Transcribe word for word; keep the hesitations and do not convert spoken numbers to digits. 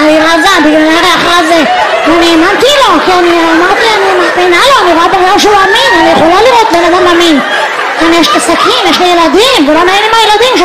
היא רזה, בגלל הרי אחרי זה אני האמנתי לו, כי אני אמרתי, אני מאמינה לו, אני רואה בגלל שהוא אמין, אני יכולה לראות בן אדם אמין. אני יש את הסכין, יש לי ילדים, ולא נעים עם הילדים